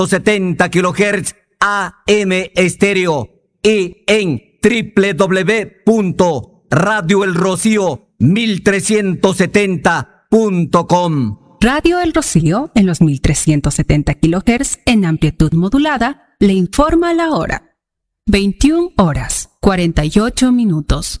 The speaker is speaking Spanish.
70 kHz AM estéreo y en www.radioelrocío1370.com. Radio El Rocío, en los 1370 kHz en amplitud modulada, le informa la hora. 21 horas, 48 minutos.